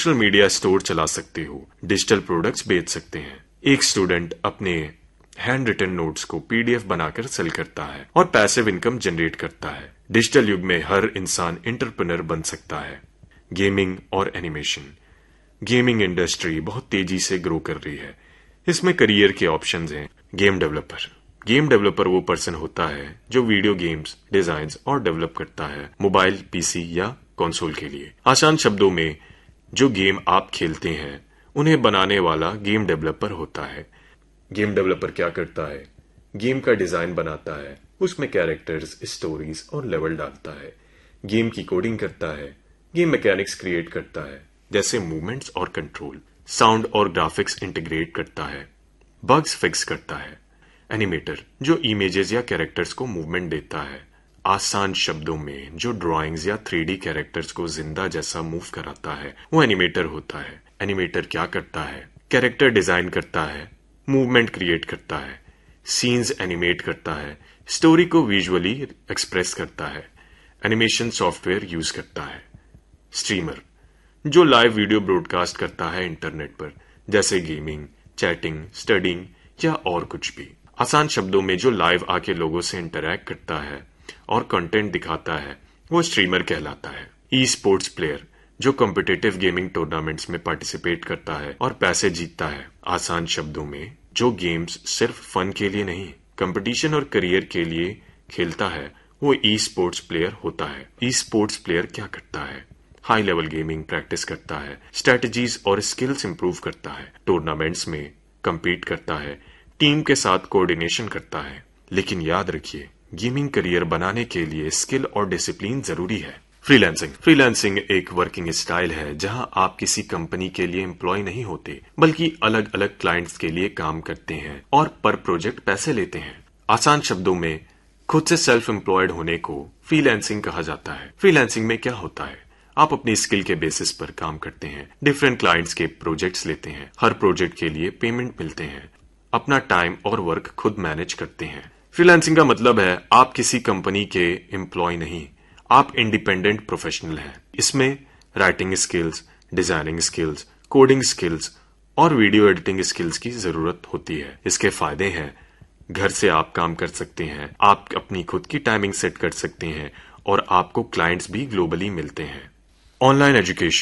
Social media store चला सकते हो, डिजिटल प्रोडक्ट्स बेच सकते हैं। एक स्टूडेंट अपने हैंड रिटन नोट्स को पीडीएफ बनाकर सेल करता है और पैसिव इनकम जनरेट करता है। डिजिटल युग में हर इंसान एंटरप्रेन्योर बन सकता है। गेमिंग और एनिमेशन। गेमिंग इंडस्ट्री बहुत तेजी से ग्रो कर रही है। इसमें करियर के ऑप्शंस हैं। Game developer. गेम डेवलपर वो पर्सन होता है जो वीडियो गेम्स डिजाइन्स और डेवलप करता है मोबाइल, पीसी या कंसोल के लिए। आसान शब्दों में, जो गेम आप खेलते हैं उन्हें बनाने वाला गेम डेवलपर होता है। गेम डेवलपर क्या करता है? गेम का डिजाइन बनाता है, उसमें कैरेक्टर्स, स्टोरीज और लेवल डालता है, गेम की कोडिंग करता है, गेम मैकेनिक्स क्रिएट करता है जैसे मूवमेंट्स और कंट्रोल, साउंड और ग्राफिक्स इंटीग्रेट करता है, बग्स फिक्स करता है। एनिमेटर, जो इमेजेस या कैरेक्टर्स को मूवमेंट देता है। आसान शब्दों में, जो ड्राइंग्स या 3D कैरेक्टर्स को जिंदा जैसा मूव कराता है वो एनिमेटर होता है। एनिमेटर क्या करता है? कैरेक्टर डिजाइन करता है, मूवमेंट क्रिएट करता है, सीन्स एनिमेट करता है, स्टोरी को विजुअली एक्सप्रेस करता है, एनिमेशन सॉफ्टवेयर यूज करता है। स्ट्रीमर, जो लाइव वीडियो ब्रॉडकास्ट करता है इंटरनेट पर, जैसे गेमिंग, चैटिंग, स्टडिंग या और कुछ भी। आसान शब्दों में, जो लाइव आके लोगों से इंटरैक्ट करता है और कंटेंट दिखाता है वो स्ट्रीमर कहलाता है। ई स्पोर्ट्स प्लेयर, जो कॉम्पिटिटिव गेमिंग टूर्नामेंट्स में पार्टिसिपेट करता है और पैसे जीतता है। आसान शब्दों में, जो गेम्स सिर्फ फन के लिए नहीं, कंपटीशन और करियर के लिए खेलता है वो ई स्पोर्ट्स प्लेयर होता है। ई स्पोर्ट्स प्लेयर क्या करता है? हाई लेवल गेमिंग प्रैक्टिस करता है, स्ट्रेटजीज और स्किल्स इंप्रूव करता है, टूर्नामेंट्स में compete करता है, टीम के साथ कोऑर्डिनेशन करता है। लेकिन याद रखिए, गेमिंग करियर बनाने के लिए स्किल और डिसिप्लिन जरूरी है। फ्रीलांसिंग एक वर्किंग स्टाइल है जहां आप किसी कंपनी के लिए एम्प्लॉय नहीं होते, बल्कि अलग अलग क्लाइंट्स के लिए काम करते हैं और पर प्रोजेक्ट पैसे लेते हैं। आसान शब्दों में, खुद से सेल्फ एम्प्लॉयड होने को फ्रीलांसिंग कहा जाता है। फ्रीलांसिंग में क्या होता है? आप अपनी स्किल के बेसिस पर काम करते हैं, डिफरेंट क्लाइंट्स के प्रोजेक्ट्स लेते हैं, हर प्रोजेक्ट के लिए पेमेंट मिलते हैं, अपना टाइम और वर्क खुद मैनेज करते हैं। फ्रीलांसिंग का मतलब है आप किसी कंपनी के एम्प्लॉय नहीं, आप इंडिपेंडेंट प्रोफेशनल हैं। इसमें writing skills, designing skills, coding skills और वीडियो एडिटिंग स्किल्स की जरूरत होती है। इसके फायदे हैं, घर से आप काम कर सकते हैं, आप अपनी खुद की टाइमिंग सेट कर सकते हैं और आपको क्लाइंट्स भी ग्लोबली मिलते हैं। ऑनलाइन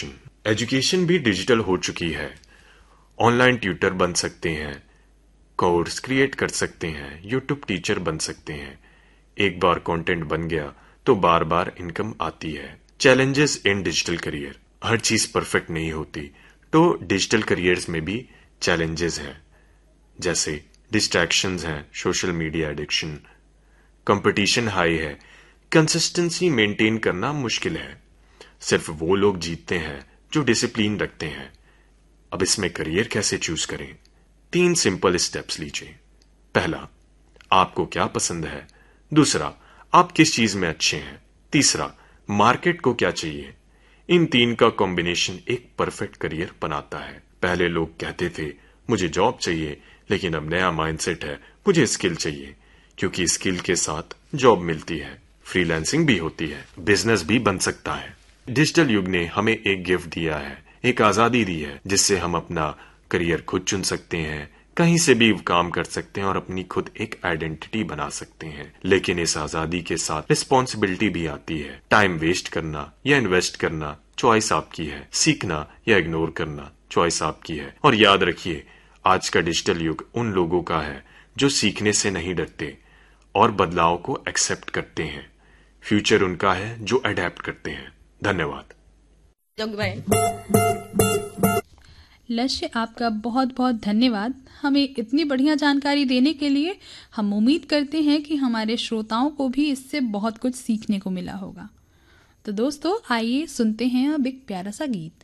एजुकेशन भी डिजिटल हो चुकी है। ऑनलाइन ट्यूटर बन सकते हैं, कोर्स क्रिएट कर सकते हैं, यूट्यूब टीचर बन सकते हैं। एक बार कंटेंट बन गया तो बार बार इनकम आती है। चैलेंजेस इन डिजिटल करियर, हर चीज परफेक्ट नहीं होती, तो डिजिटल करियर्स में भी चैलेंजेस हैं, जैसे डिस्ट्रैक्शंस हैं, social media addiction, competition high है, कंसिस्टेंसी मेंटेन करना मुश्किल है। सिर्फ वो लोग जीतते हैं जो डिसिप्लिन रखते हैं। अब इसमें करियर कैसे चूज करें? 3 सिंपल स्टेप्स लीजिए। पहला, आपको क्या पसंद है। दूसरा, आप किस चीज में अच्छे हैं। तीसरा, मार्केट को क्या चाहिए। इन 3 का कॉम्बिनेशन एक परफेक्ट करियर बनाता है। पहले लोग कहते थे मुझे जॉब चाहिए, लेकिन अब नया माइंडसेट है, मुझे स्किल चाहिए, क्योंकि स्किल के साथ जॉब मिलती है, फ्रीलांसिंग भी होती है, बिजनेस भी बन सकता है। डिजिटल युग ने हमें एक गिफ्ट दिया है, एक आजादी दी है, जिससे हम अपना करियर खुद चुन सकते हैं, कहीं से भी काम कर सकते हैं और अपनी खुद एक आइडेंटिटी बना सकते हैं। लेकिन इस आजादी के साथ रिस्पॉन्सिबिलिटी भी आती है। टाइम वेस्ट करना या इन्वेस्ट करना चॉइस आपकी है, सीखना या इग्नोर करना चॉइस आपकी है। और याद रखिए, आज का डिजिटल युग उन लोगों का है जो सीखने से नहीं डरते और बदलाव को एक्सेप्ट करते हैं। फ्यूचर उनका है जो अडेप्ट करते हैं। धन्यवाद। लक्ष्य, आपका बहुत बहुत धन्यवाद हमें इतनी बढ़िया जानकारी देने के लिए। हम उम्मीद करते हैं कि हमारे श्रोताओं को भी इससे बहुत कुछ सीखने को मिला होगा। तो दोस्तों, आइए सुनते हैं अब एक प्यारा सा गीत।